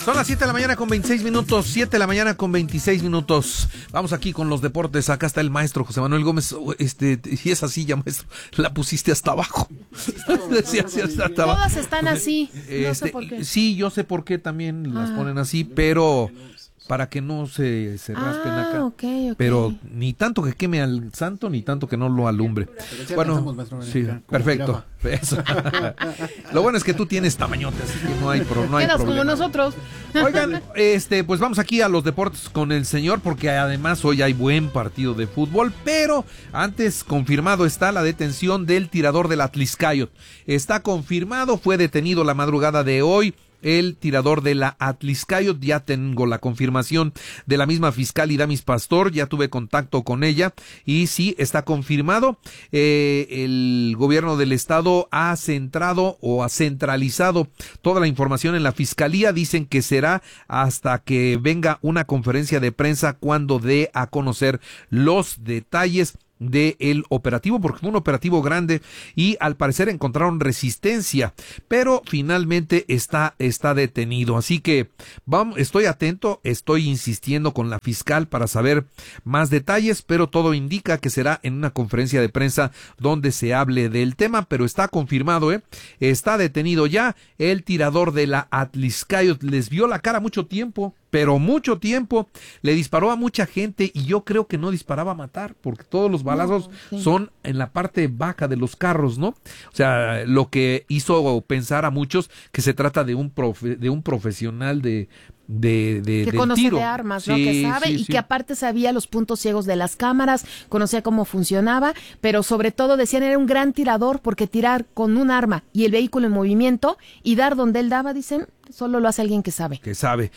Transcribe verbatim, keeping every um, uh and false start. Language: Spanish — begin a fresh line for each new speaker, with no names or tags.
Son las siete de la mañana con veintiséis minutos, siete de la mañana con veintiséis minutos. Vamos aquí con los deportes. Acá está el maestro José Manuel Gómez. Este, y esa silla, maestro, la pusiste hasta abajo. Sí, sí, hasta abajo.
Todas están así.
Este,
no sé por qué.
Sí, yo sé por qué también las
ah.
ponen así, pero para que no se, se raspen
ah,
acá.
Okay, okay.
Pero ni tanto que queme al santo, ni tanto que no lo alumbre.
Si
bueno, sí, perfecto. Eso. Lo bueno es que tú tienes tamañote, así que no hay, pro, no hay
Quedas
problema.
como nosotros.
Oigan, este, pues vamos aquí a los deportes con el señor, porque además hoy hay buen partido de fútbol, pero antes confirmado está la detención del tirador del Atliscayot. Está confirmado, fue detenido la madrugada de hoy el tirador de la Atliscayot. Ya tengo la confirmación de la misma fiscal Idamis Pastor, ya tuve contacto con ella y sí, está confirmado. Eh, el gobierno del estado ha centrado o ha centralizado toda la información en la fiscalía. Dicen que será hasta que venga una conferencia de prensa cuando dé a conocer los detalles del operativo, porque fue un operativo grande y al parecer encontraron resistencia, pero finalmente está, está detenido. Así que vamos, estoy atento, estoy insistiendo con la fiscal para saber más detalles, pero todo indica que será en una conferencia de prensa donde se hable del tema, pero está confirmado, ¿eh? Está detenido ya el tirador de la Atliscayot. Les vio la cara mucho tiempo, pero mucho tiempo, le disparó a mucha gente y yo creo que no disparaba a matar, porque todos los balazos no, sí. son en la parte baja de los carros, ¿no? O sea, lo que hizo pensar a muchos que se trata de un profe, de un profesional de de, de
que
del
conoce
tiro.
de armas, ¿no?
Sí,
Que sabe
sí,
y
sí.
que aparte sabía los puntos ciegos de las cámaras, conocía cómo funcionaba, pero sobre todo decían era un gran tirador, porque tirar con un arma y el vehículo en movimiento y dar donde él daba, dicen, solo lo hace alguien que sabe.
Que sabe.